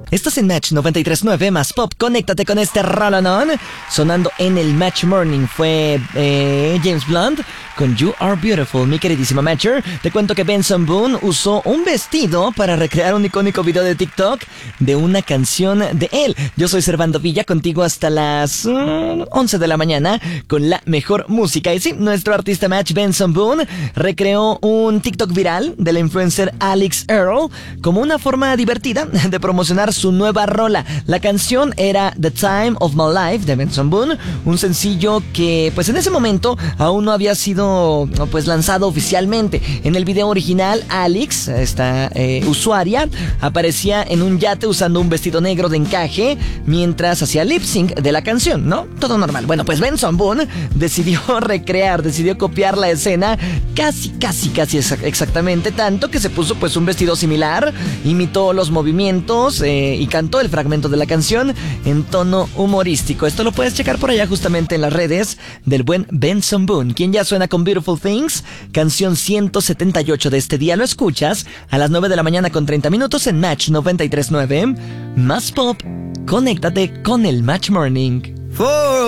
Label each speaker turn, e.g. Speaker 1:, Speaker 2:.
Speaker 1: Estás en Match 93.9 más Pop. Conéctate con este rolonón. Sonando en el Match Morning fue James Blunt con You Are Beautiful. Mi queridísima Matcher, te cuento que Benson Boone usó un vestido para recrear un icónico video de TikTok de una canción de él. Yo soy Servando Villa, contigo hasta las 11 de la mañana con la mejor música. Y sí, nuestro artista Match, Benson Boone, recreó un TikTok viral de la influencer Alix Earle como una forma divertida de promocionar su nueva rola. La canción era The Time of My Life de Benson Boone, un sencillo que pues en ese momento aún no había sido pues lanzado oficialmente. En el video original, Alix, esta usuaria, aparecía en un yate usando un vestido negro de encaje mientras hacía lip sync de la canción, ¿no? Todo normal. Bueno, pues Benson Boone decidió copiar la escena casi exactamente, tanto que se puso pues un vestido similar, imitó los movimientos y cantó el fragmento de la canción en tono humorístico. Esto lo puedes checar por allá justamente en las redes del buen Benson Boone, quien ya suena con Beautiful Things, canción 178 de este día. Lo escuchas a las 9 de la mañana con 30 minutos en Match 93.9 más Pop. Conéctate con el Match Morning.